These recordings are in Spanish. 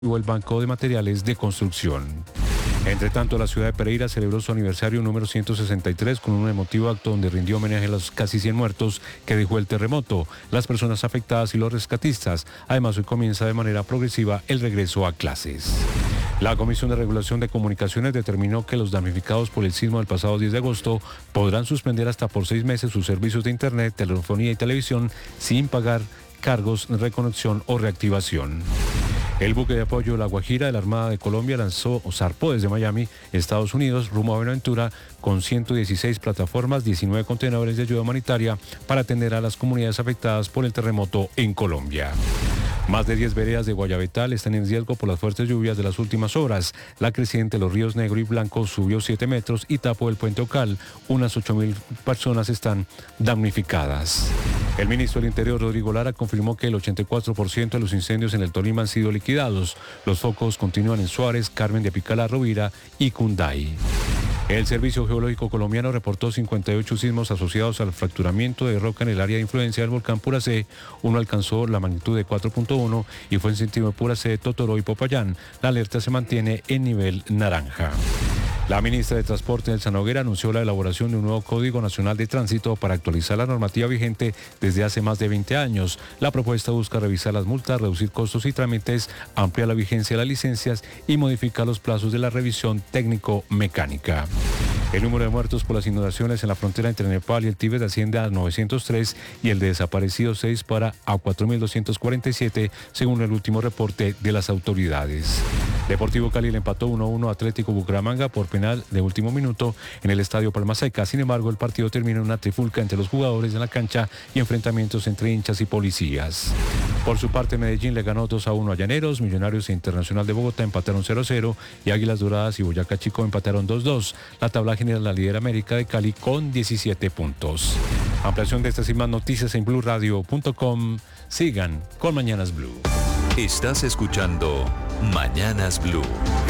el Banco de Materiales de Construcción. Entre tanto, la ciudad de Pereira celebró su aniversario número 163 con un emotivo acto donde rindió homenaje a los casi 100 muertos que dejó el terremoto, las personas afectadas y los rescatistas. Además, hoy comienza de manera progresiva el regreso a clases. La Comisión de Regulación de Comunicaciones determinó que los damnificados por el sismo del pasado 10 de agosto podrán suspender hasta por 6 meses sus servicios de Internet, telefonía y televisión sin pagar cargos, reconexión o reactivación. El buque de apoyo La Guajira de la Armada de Colombia zarpó desde Miami, Estados Unidos, rumbo a Buenaventura, con 116 plataformas, 19 contenedores de ayuda humanitaria para atender a las comunidades afectadas por el terremoto en Colombia. Más de 10 veredas de Guayabetal están en riesgo por las fuertes lluvias de las últimas horas. La creciente de los ríos Negro y Blanco subió 7 metros y tapó el puente Ocal. Unas 8.000 personas están damnificadas. El ministro del Interior, Rodrigo Lara, confirmó que el 84% de los incendios en el Tolima han sido liquidados. Los focos continúan en Suárez, Carmen de Apicalá, Rovira y Cunday. El Servicio Geológico Colombiano reportó 58 sismos asociados al fracturamiento de roca en el área de influencia del volcán Puracé. Uno alcanzó la magnitud de 4.1 y fue en sentido de Puracé, Totoró y Popayán. La alerta se mantiene en nivel naranja. La ministra de Transporte, Elsa Noguera, anunció la elaboración de un nuevo Código Nacional de Tránsito para actualizar la normativa vigente desde hace más de 20 años. La propuesta busca revisar las multas, reducir costos y trámites, ampliar la vigencia de las licencias y modificar los plazos de la revisión técnico-mecánica. El número de muertos por las inundaciones en la frontera entre Nepal y el Tíbet asciende a 903 y el de desaparecidos se dispara a 4.247 según el último reporte de las autoridades. Deportivo Cali le empató 1-1 a Atlético Bucaramanga por penal de último minuto en el Estadio Palma Seca. Sin embargo, el partido terminó en una trifulca entre los jugadores en la cancha y enfrentamientos entre hinchas y policías. Por su parte, Medellín le ganó 2-1 a Llaneros, Millonarios e Internacional de Bogotá empataron 0-0 y Águilas Doradas y Boyacá Chico empataron 2-2. La tabla general la lidera América de Cali con 17 puntos. Ampliación de estas y más noticias en blueradio.com. Sigan con Mañanas Blue. Estás escuchando Mañanas Blue.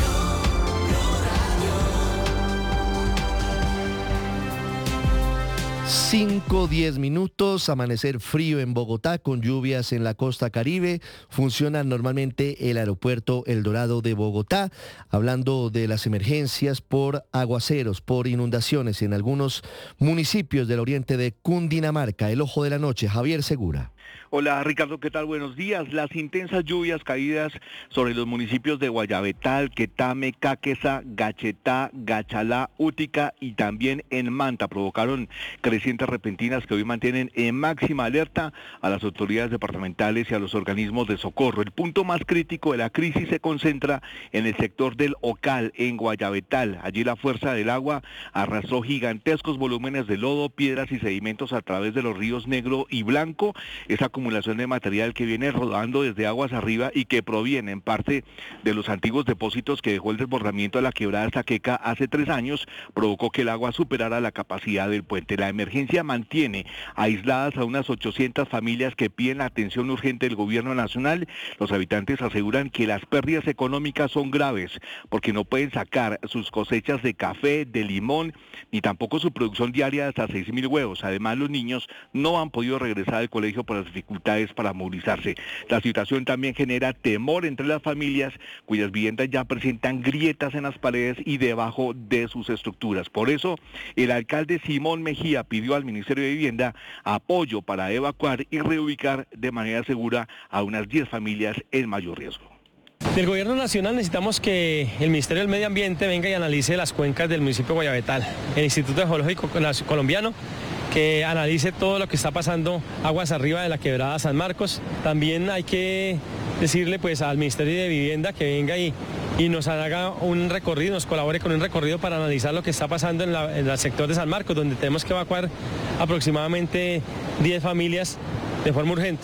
5:10 minutos, amanecer frío en Bogotá con lluvias en la costa Caribe. Funciona normalmente el aeropuerto El Dorado de Bogotá. Hablando de las emergencias por aguaceros, por inundaciones en algunos municipios del oriente de Cundinamarca. El ojo de la noche, Javier Segura. Hola Ricardo, ¿qué tal? Buenos días. Las intensas lluvias caídas sobre los municipios de Guayabetal, Quetame, Caqueza, Gachetá, Gachalá, Útica y también en Manta provocaron crecientes repentinas que hoy mantienen en máxima alerta a las autoridades departamentales y a los organismos de socorro. El punto más crítico de la crisis se concentra en el sector del Ocal, en Guayabetal. Allí la fuerza del agua arrastró gigantescos volúmenes de lodo, piedras y sedimentos a través de los ríos Negro y Blanco. Esa acumulación de material que viene rodando desde aguas arriba y que proviene en parte de los antiguos depósitos que dejó el desbordamiento de la quebrada Saqueca hace 3 años, provocó que el agua superara la capacidad del puente. La emergencia mantiene aisladas a unas 800 familias que piden la atención urgente del gobierno nacional. Los habitantes aseguran que las pérdidas económicas son graves porque no pueden sacar sus cosechas de café, de limón, ni tampoco su producción diaria de hasta 6.000 huevos. Además, los niños no han podido regresar al colegio por las dificultades para movilizarse. La situación también genera temor entre las familias cuyas viviendas ya presentan grietas en las paredes y debajo de sus estructuras. Por eso, el alcalde Simón Mejía pidió al Ministerio de Vivienda apoyo para evacuar y reubicar de manera segura a unas 10 familias en mayor riesgo. Del gobierno nacional necesitamos que el Ministerio del Medio Ambiente venga y analice las cuencas del municipio de Guayabetal, el Instituto Geológico Colombiano, que analice todo lo que está pasando aguas arriba de la quebrada San Marcos. También hay que decirle pues al Ministerio de Vivienda que venga y nos haga un recorrido, nos colabore con un recorrido para analizar lo que está pasando en el sector de San Marcos, donde tenemos que evacuar aproximadamente 10 familias de forma urgente.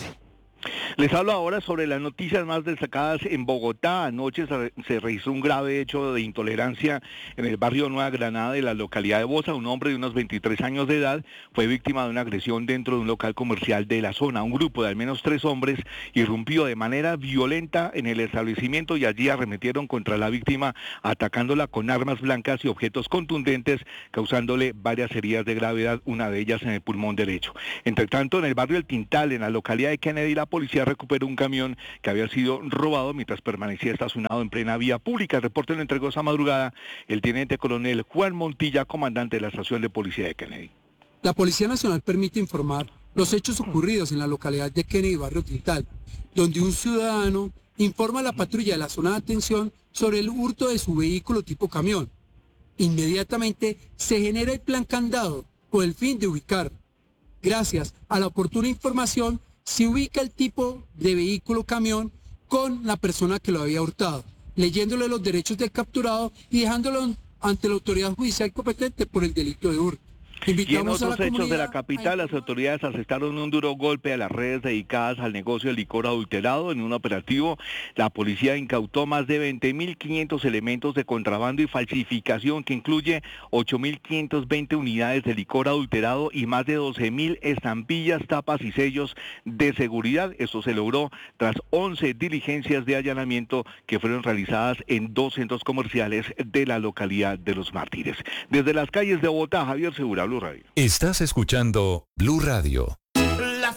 Les hablo ahora sobre las noticias más destacadas en Bogotá. Anoche se registró un grave hecho de intolerancia en el barrio Nueva Granada de la localidad de Bosa. Un hombre de unos 23 años de edad fue víctima de una agresión dentro de un local comercial de la zona. Un grupo de al menos 3 hombres irrumpió de manera violenta en el establecimiento y allí arremetieron contra la víctima, atacándola con armas blancas y objetos contundentes, causándole varias heridas de gravedad, una de ellas en el pulmón derecho. Entre tanto, en el barrio El Tintal, en la localidad de Kennedy, la policía recuperó un camión que había sido robado mientras permanecía estacionado en plena vía pública. El reporte lo entregó esta madrugada el teniente coronel Juan Montilla, comandante de la estación de policía de Kennedy. La Policía Nacional permite informar los hechos ocurridos en la localidad de Kennedy, barrio Tintal, donde un ciudadano informa a la patrulla de la zona de atención sobre el hurto de su vehículo tipo camión. Inmediatamente se genera el plan candado con el fin de ubicar. Gracias a la oportuna información, se ubica el tipo de vehículo camión con la persona que lo había hurtado, leyéndole los derechos del capturado y dejándolo ante la autoridad judicial competente por el delito de hurto. Y en otros hechos de la capital, las autoridades asestaron un duro golpe a las redes dedicadas al negocio de licor adulterado. En un operativo, la policía incautó más de 20.500 elementos de contrabando y falsificación, que incluye 8.520 unidades de licor adulterado y más de 12.000 estampillas, tapas y sellos de seguridad. Esto se logró tras 11 diligencias de allanamiento que fueron realizadas en 2 centros comerciales de la localidad de Los Mártires. Desde las calles de Bogotá, Javier Segura, Blue Radio. Estás escuchando Blue Radio.